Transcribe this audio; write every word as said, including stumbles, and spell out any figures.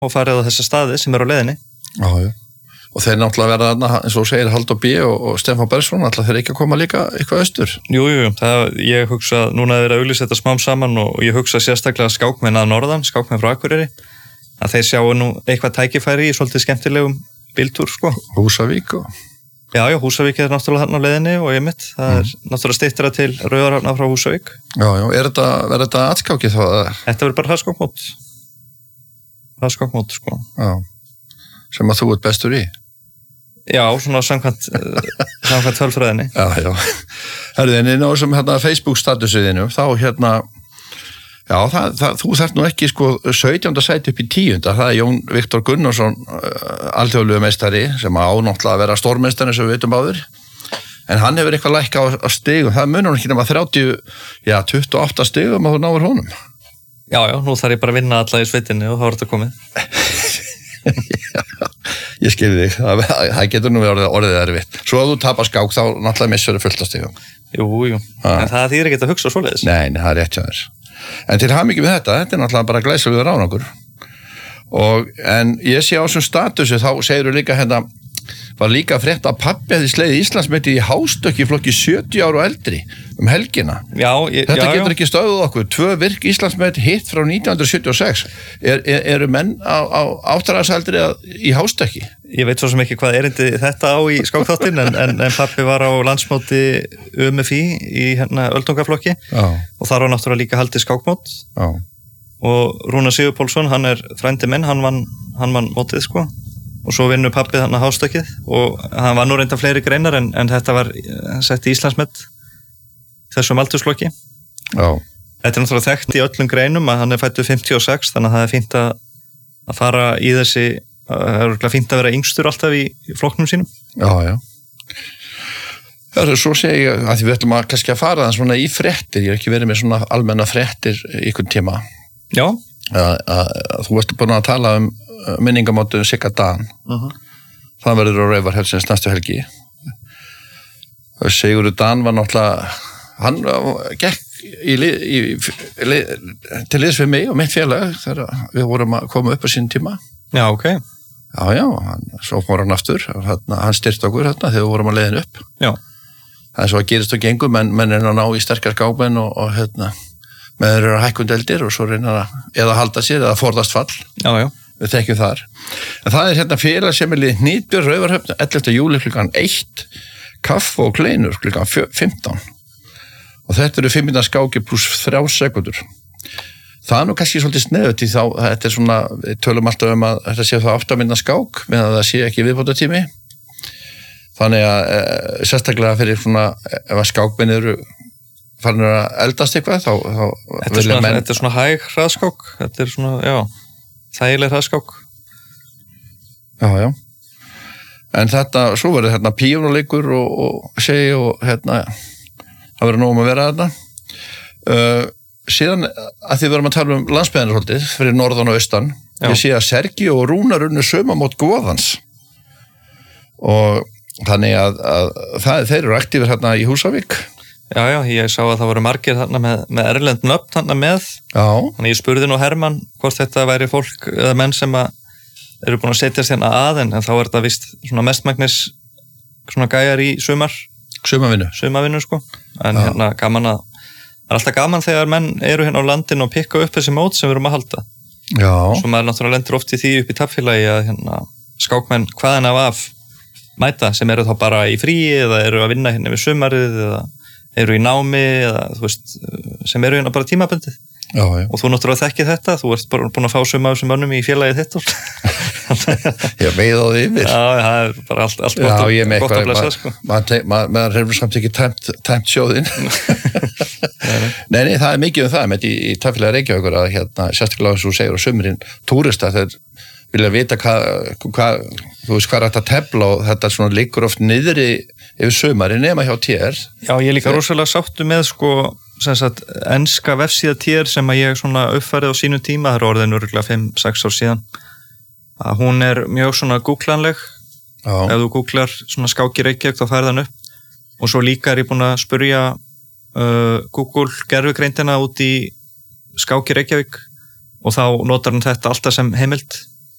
og farið á þessa staði sem er á leiðinni. Já, já. Og þeir náttúrulega verða þarna, eins og segir Halldór B. og, og Stefán Bergsson, alltaf þeir ekki að koma líka eitthvað austur. Jú, jú, það, ég hugsa, núna er að auglýsa þetta smám saman og ég hugsa sérstaklega skákmenn að norðan, skákmenn frá Akureyri, að þeir sjáu nú eitthvað tækifæri í svolítið skemmtilegum bíltúr, sko. Húsavík og... Já, já, Húsavík er náttúrulega þarna á leiðinni og ég mitt, það mm. er náttúrulega styttra til Rauðarhafna frá Húsavík. Já, já, er þetta, er þetta atskákið þá? Þetta verður bara hraðskákmót. Hraðskákmót, sko. Já, sem að þú ert bestur í. Já, svona samkvæmt, samkvæmt tölfræðinni. Já, já. Herðu, en inn á þessum hérna, Facebook-statusiðinu, þá hérna, já, það, það, þú þarf nú ekki sko sautjánda sæti upp í tíunda, það er Jón Viktor Gunnarsson, uh, alþjóðlegu meistari, sem á náttúrulega að vera stórmeistari, sem við veitum áður, en hann hefur eitthvað lækka á, á stigum, það munur ekki nema þrjátíu, já, tuttugu og átta stigum að þú náður honum. Já, já, nú þarf ég bara að vinna alla í sveitinni og þá er þetta komið. Já, ég skilði þig, það, það getur nú orðið, orðið erfitt. Svo að þú tapar skák þá náttúrulega missur þau fullt af stigum. Jú, jú, ha. En það þýðir ekki að hugsa svoleiðis. Nei, nei, það er rétt hjá þér. En til hamingju með þetta, þetta er náttúrulega bara glæsilegur árangur. Og, en ég sé á þessum statusi, þá segirðu líka hérna, var líka frétt að pabbi hefði slegið Íslandsmeti í hástökki í flokki sjötíu ára og eldri um helgina. Já, ég, þetta já, getur já. ekki stöðuð okkur. Tvö virk Íslandsmeti hitt frá nítján hundruð sjötíu og sex. Er, er, eru menn á, á áttræðarsaldri í hástökki? Ég veit svo sem ekki hvað erindi þetta á í skákþáttinn, en, en, en pabbi var á landsmóti U M F I í hérna öldungaflokki og þar var náttúrulega líka haldið skákmót. Já. Og Rúnar Sigurpálsson, hann er frændi minn, hann vann, hann vann mótið sko. Og svo vinnur pabbi þarna hástökkið og hann var nú reynda fleiri greinar en, en þetta var sett í Íslandsmet þessum aldursflokki. Já. Þetta er náttúrulega þekkt í öllum greinum að hann er fæddur fimmtíu og sex, þannig að það er fínt að, að fara í þessi, það er fínt að vera yngstur alltaf í, í flokknum sínum. Já, já. Það er svo segi ég að við ætlum að kannski að fara þann svona í fréttir, ég er ekki verið með svona almenna fréttir ykkur tíma. Já. Að, að, að þú ert búin að tala um minningamótu Sigga Dan. Uh-huh. Það verður á Raufarhöfnsins næstu helgi. Sigurður Dan var náttúrulega, hann gekk í, í, í, til liðs við mig og mitt félag þegar við vorum að koma upp á sín tíma. Já, ok. Já, já, hann, svo fór hann aftur, hann, hann styrti okkur hérna þegar við vorum að leiðin upp. Já. Það er svo að gerist og gengur, menn, menn er að ná í sterkar skákmenn og, og hérna, menn eru að hækkundeldir og svo reyna að eða halda sér eða forðast fall. Já, já. Við þekkjum þar. En það er hérna félag sem er lið Hnitbjörn Raufarhöfn ellefta júlí klukkan eitt, kaffi og kleinur klukkan fimmtán. Og þetta eru fimm mínútna skáki pluss þrjár sekúndur. Það er nú kannski svolítið sneðut í þá, þetta er svona, við tölum alltaf um að þetta sé þá átta mínútna skák, meðan það sé ekki viðbótartími. Þannig að e, sérstaklega fyrir svona, ef að skákmenn eru farin að eldast eitthvað, þá, þá þetta er svona, menn... Þetta er svona hæg hraðskák, þetta er svona, já, þægileg hraðskák. Já, já. En þetta, svo verður hérna píjónuleikur og, og segi og hérna, það verður nóg um að vera þarna. Uh, síðan að þið verðum að tala um landsbyggðarhaldið fyrir norðan og austan, já. Ég sé að Sergi og Rúnar unnu sömamót Goðans. Og þannig að, að það, þeir eru aktífir hérna í Húsavík. Já, já, ég sá að það voru margir þarna með, með erlend nöfn þarna með. Já. Þannig ég spurði nú Hermann hvort þetta væri fólk eða menn sem að eru búin að setjast hérna að, en þá er þetta vist svona mestmagnis svona gæjar í sumar. Sumavinnu. Sumavinnu, sko. En já. Hérna gaman að, það er alltaf gaman þegar menn eru hérna á landinu og pikka upp þessi mót sem við erum að halda. Já. Svo maður náttúrulega lendir oft í því upp í tafnfélagi að hérna skákmenn hvaðan af af mæta sem eru þá bara í fríi eða eru að vinna hérna við sumarið eða eru í námi eða þú veist sem eru hérna bara tímabundið. Já, já. Og þú náttúrulega þekkir þetta, þú ert bara búin að fá suma af þessum mönnum í félagið þitt. Ég veið á því yfir. Já, það er bara allt, allt já, gott, ég með gott að blessa, sko. Maður ma ma ma hefur samt ekki tæmt, tæmt sjóðinn. nei, nei, það er mikið um það, með í, í tafélag Reykjavíkur að hérna, sérstaklega þess að þú segir á sumrin, túrista, þeir vilja vita hvað, hva, þú veist hvað er þetta tefla og þetta svona liggur oft niðri yfir sumari nema hjá tér. Já, ég er líka rosalega sáttu með, sko, sem sagt, enska vefsíða tér sem að ég svona uppfærið á sínu tíma, það er orðin örgulega fimm sex ár síðan, að hún er mjög svona googlanleg. Já. Ef þú googlar svona skáki Reykjavík þá færð hann upp og svo líka er ég búin að spurja uh, Google gerfugreindina út í skáki Reykjavík og þá notar hann þetta alltaf sem heimild.